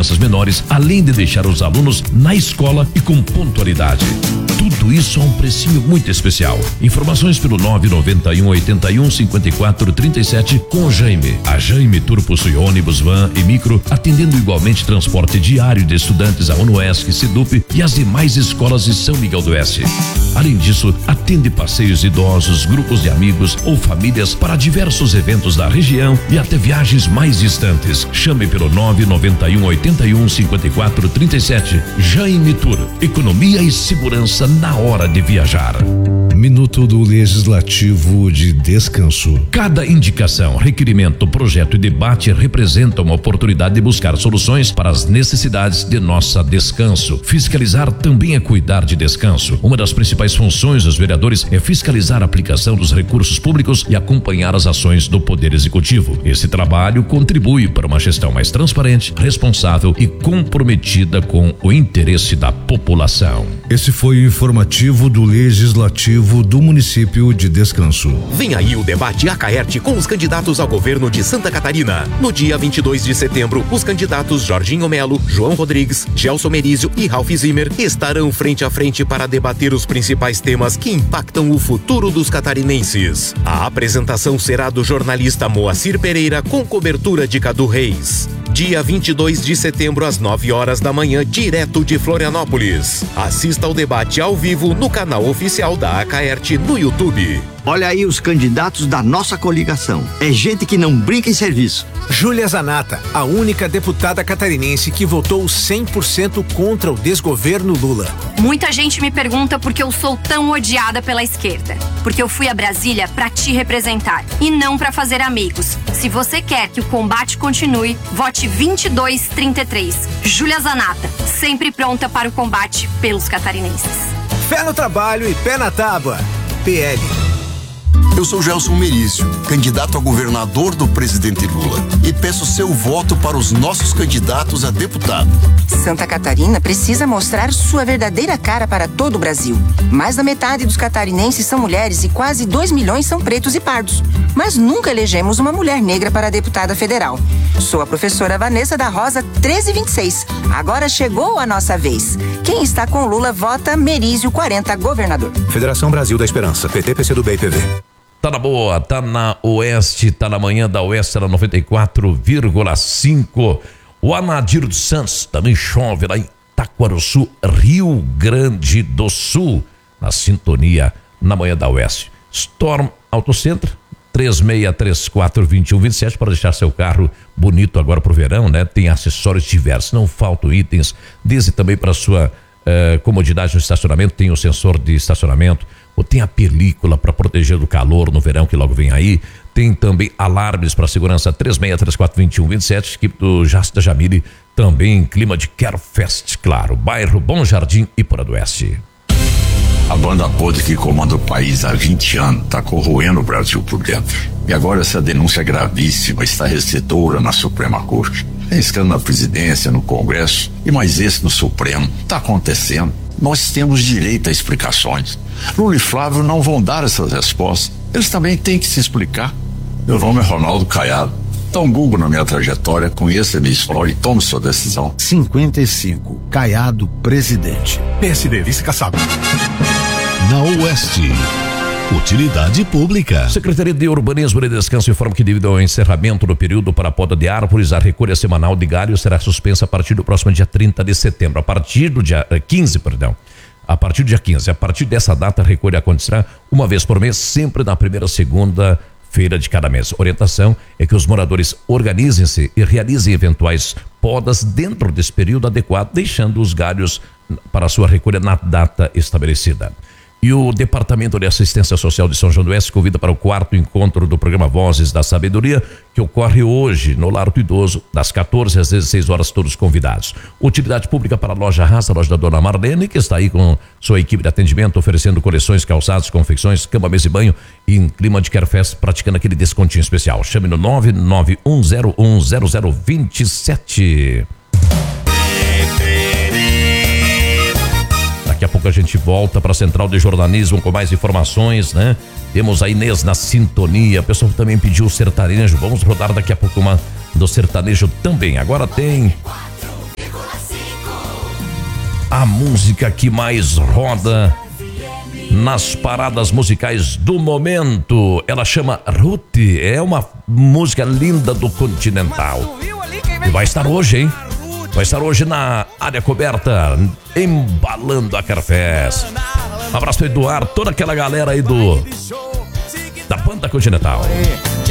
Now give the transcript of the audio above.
crianças menores, além de deixar os alunos na escola e com pontualidade. Tudo isso a um precinho muito especial. Informações pelo 991 81 54 37 com o Jaime. A Jaime Tour possui ônibus, van e micro, atendendo igualmente transporte diário de estudantes a UNOESC, SEDUP e as demais escolas de São Miguel do Oeste. Além disso, atende passeios idosos, grupos de amigos ou famílias para diversos eventos da região e até viagens mais distantes. Chame pelo 991 81 54 37. Jaime Tour. Economia e segurança na hora de viajar. Minuto do Legislativo de Descanso. Cada indicação, requerimento, projeto e debate representa uma oportunidade de buscar soluções para as necessidades de nossa Descanso. Fiscalizar também é cuidar de Descanso. Uma das principais funções dos vereadores é fiscalizar a aplicação dos recursos públicos e acompanhar as ações do Poder Executivo. Esse trabalho contribui para uma gestão mais transparente, responsável e comprometida com o interesse da população. Esse foi o informativo do Legislativo do município de Descanso. Vem aí o debate Acaerte com os candidatos ao governo de Santa Catarina. No dia 22 de setembro, os candidatos Jorginho Melo, João Rodrigues, Gelson Merizio e Ralph Zimmer estarão frente a frente para debater os principais temas que impactam o futuro dos catarinenses. A apresentação será do jornalista Moacir Pereira com cobertura de Cadu Reis. Dia 22 de setembro às 9 horas da manhã, direto de Florianópolis. Assista ao debate ao vivo no canal oficial da Acaerte no YouTube. Olha aí os candidatos da nossa coligação. É gente que não brinca em serviço. Júlia Zanata, a única deputada catarinense que votou 100% contra o desgoverno Lula. Muita gente me pergunta por que eu sou tão odiada pela esquerda. Porque eu fui a Brasília pra te representar e não pra fazer amigos. Se você quer que o combate continue, vote 2233. Júlia Zanata, sempre pronta para o combate pelos catarinenses. Fé no trabalho e pé na tábua. PL. Eu sou Gelson Merizio, candidato a governador do presidente Lula, e peço seu voto para os nossos candidatos a deputado. Santa Catarina precisa mostrar sua verdadeira cara para todo o Brasil. Mais da metade dos catarinenses são mulheres e quase 2 milhões são pretos e pardos. Mas nunca elegemos uma mulher negra para deputada federal. Sou a professora Vanessa da Rosa 1326. Agora chegou a nossa vez. Quem está com Lula vota Merizio 40 governador. Federação Brasil da Esperança, PT, PCdoB e PV. Tá na boa, tá na Oeste, tá na manhã da Oeste, na 94,5. O Anadir dos Santos também chove lá em Taquarussu, Rio Grande do Sul, na sintonia na manhã da Oeste. Storm Autocenter 36342127 para deixar seu carro bonito agora pro verão, né? Tem acessórios diversos, não faltam itens, desde também para sua comodidade no estacionamento, tem o sensor de estacionamento, ou tem a película para proteger do calor no verão que logo vem aí, tem também alarmes para segurança 36342127, equipe do Jasta Jamile, também clima de Quero Fest, claro, bairro Bom Jardim e Pura do Oeste. A banda podre que comanda o país há 20 anos está corroendo o Brasil por dentro. E agora essa denúncia gravíssima está recebedora na Suprema Corte. Tem escândalo na presidência, no Congresso e mais esse no Supremo. Está acontecendo. Nós temos direito a explicações. Lula e Flávio não vão dar essas respostas. Eles também têm que se explicar. Meu nome é Ronaldo Caiado. Dá um Google na minha trajetória, conheça a minha história e tome sua decisão. 55, Caiado, presidente. PSD, vice-caçado. Na Oeste, utilidade pública. Secretaria de Urbanismo e Descanso informa que devido ao encerramento do período para a poda de árvores, a recolha semanal de galho será suspensa a partir do próximo dia 30 de setembro. A partir do dia 15, a partir do dia 15. A partir dessa data, a recolha acontecerá uma vez por mês, sempre na primeira segunda-feira de cada mês. Orientação é que os moradores organizem-se e realizem eventuais podas dentro desse período adequado, deixando os galhos para sua recolha na data estabelecida. E o Departamento de Assistência Social de São João do Oeste convida para o 4º encontro do programa Vozes da Sabedoria, que ocorre hoje no Lar do Idoso, das 14 às 16 horas, todos convidados. Utilidade pública para a Loja Raça, a loja da Dona Marlene, que está aí com sua equipe de atendimento, oferecendo coleções, calçados, confecções, cama, mesa e banho, e em clima de Querfest, praticando aquele descontinho especial. Chame no 991010027. Daqui a pouco a gente volta para a Central de Jornalismo com mais informações, né? Temos a Inês na sintonia, o pessoal também pediu o sertanejo, vamos rodar daqui a pouco uma do sertanejo também. Agora tem música que mais roda nas paradas musicais do momento. Ela chama Ruth, é uma música linda do Continental. E vai estar hoje, hein? Vai estar hoje na área coberta, embalando a Carfest. Um abraço pro Eduardo, toda aquela galera aí da banda Continental.